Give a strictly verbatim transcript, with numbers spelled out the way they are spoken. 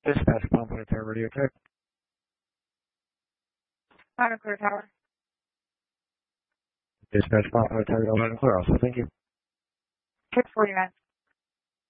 Dispatch, Pompeii Tower, radio check. Loud and clear, Tower. Dispatch, Pompeii Tower, loud and clear also, thank you. six forty-nine.